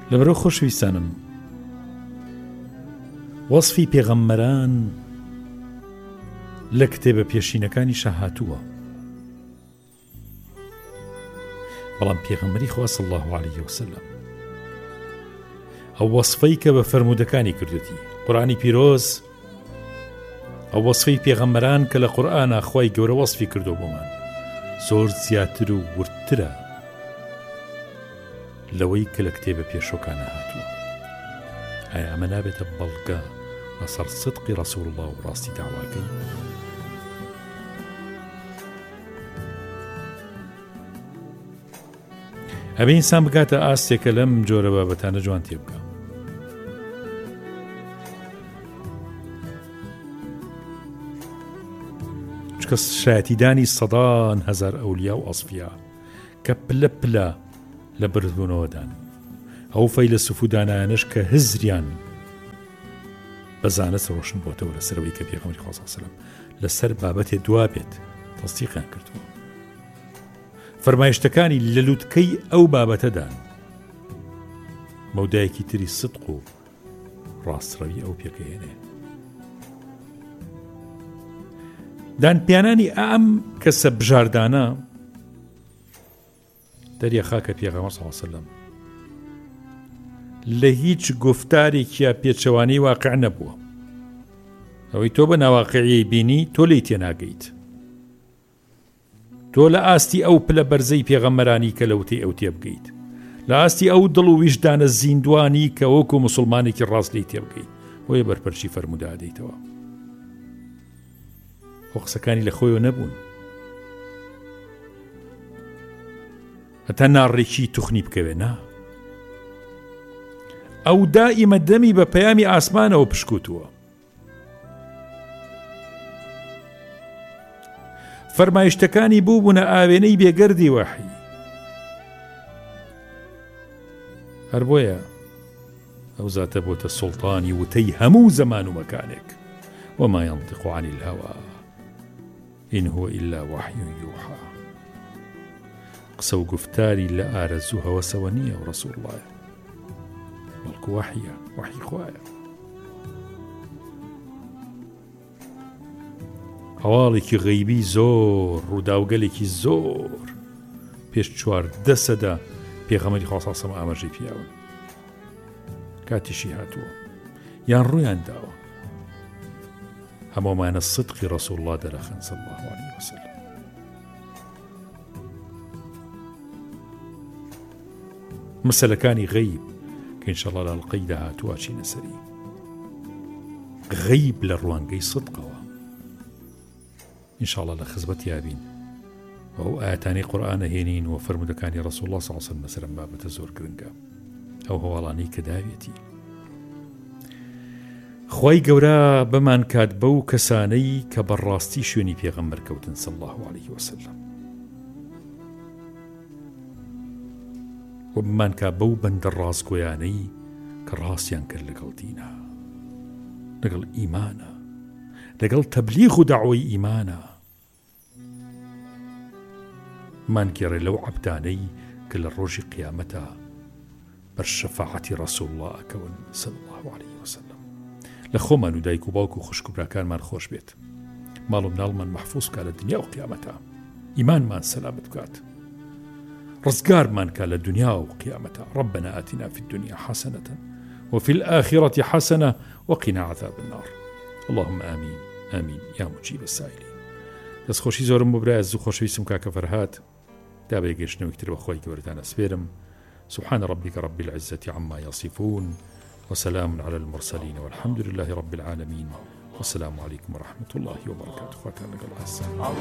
لەبەرەوە خۆشەویستانم، وەسفی پێغەمبەران لە کتێبە پێشینەکانیشە هاتووە، بەڵام پێغەمبەری خوا صلی الله علیه وسلم ئەو وەسفەی کە بە فەرموودەکانی کردوتی قورئانی پیرۆز، ئەو وەسفەی پێغەمبەران کە لە قورئانە خوای گەورە وەسفی کردو بۆمان زۆر زیاتر و ورترە لەوەی کە لە کتێبە پێشۆکانە هاتووە. ئایا ئەمە نابێتە بەڵگە لەسەر صدقی ڕەسوول الله و ڕاستی داواکەی؟ ئەبێ ئینسان بکاتە ئاستێکە لەم جۆرە بابەتانە جوان تێبکە. چکە شایەتیدانی سەدان هەزار ئەولیا و ئەسفیا کە پلە پلە لە بردبوونەوەدان، ئەو فەیلسوف و دانایانش کە هزریان بەزانست ڕۆشن بۆتەوە لەسەرەوەی کە پێغەمبەری خوا صلی الله علیه وسلم لەسەر بابەتێ دوا بێت تەصدیقیان کردووە. فەرمایشتەکانی لە لووتکەی ئەو بابەتەدان مەودایەکی تری صدق و ڕاستڕەوی ئەو پێکەهێنێ. دانپیانانی ئەم کەسە بژاردانە دەریە خاکە پێغەمبەر صلی الله علیه وسلم لە هیچ گفتارێکیە پێچەوانەی واقع نەبووە. ئەوەی تۆ بە ناواقعیەی بینی تۆ لی تێناگەیت، تۆ لە ئاستی ئەو پلە بەرزەی پێغەمبەرانی کە لەوتەی ئەو تێبگەیت، لە ئاستی ئەو دڵ و ویژدانە زیندوانی کە وەکو موسڵمانێکی ڕاست لی تێبگەیت، بۆیە بەرپەرچی فەرموودا دەیتەوە. خۆ قسەکانی لە خۆیەوە نەبوون، هەتا ناڕێکی توخنی بکەوێ نا، ئەو دائیمە دەمی بە پەیامی ئاسمانەوە پشکوتووە. فەرمایشتەکانی بوو بوونە ئاوێنەی بێگەردی وەحی. هەر بۆیە ئەو زاتە بۆتە سوڵتانی وتەی هەموو زەمان و مەکانێک، وما ينطق عن الهوى إن هو إلا وحي يوحى. قسە و گفتاری لە ئارەزوو هەوەسەوە نییە و ڕەسوول الله بەڵکو وحیە، وحی خوایە. هەواڵێکی غەیبی زۆر ڕووداوگەلێکی زۆر پێش 14 سەدە پێغەمبەری خوا صلی الله علیه وسلم ئاماژەی پیاون، کاتیشی هاتووە یان ڕوویان داوە، هەمومانە صدقی ڕەسوول الله دەرەخەن صلی الله علیه وسلم. مەسەلەکانی غەیب کە ئینشاءالله لە حەڵقەی داهاتووە چینە سەری، غەیب لە ڕوانگەی صدقەوە ئینشاءالله لە خزمەت یابین و ئەو ئاەتانی قورئانە هێنین و فەرموودەکانی ڕەسوول الله صلی الله علیه وسلم لەسەرم بابەتە زۆر گرنگە. ئەو هەواڵانەی کە داوێتی خوای گەورە بەمان کات بەو کەسانەی کە بەڕاستی شوێنی پێغەمبەر کەوتن صلی الله علیه وسلم، و بمان کات بەو بەندە ڕاستگۆیانەی کە ڕاستیان کرد لەگەڵ دینە، لەگەڵ ئیمانە، لەگەڵ تەبلیغ و دەعوەی ئیمانە. مانگێڕێ لەو عەبدانەی کە لە ڕۆژی قیامەتە بەر شەفاعەتی ڕەسوول الله ئەکەون صلی الله علیه وسلم. لە خۆمان و دایک و باوک و خوشک و براکانمان خۆش بێت، ماڵ و مناڵمان مەحفوظ بکات لە دنیا و قیامەتە، ئیمانمان سەلامت بکات، ڕزگارمان کات لە دنیا و قیامەتە. ربنا آتنا في الدنيا حسنة وفي الآخرة حسنة وقنا عذاب النار. اللهم آمين آمين يا مجيب السائلين. دەستخۆشی زۆرم بۆ برای زوو خۆشەویستم کاکە فەرهاد، دا بە گەشتنەوەیکتر بەخوای گەورەتان ئەسپێرم. سبحان ربك رب العزة عما يصفون وسلام على المرسلين والحمد لله رب العالمين والسلام عليكم ورحمة الله وبركاته.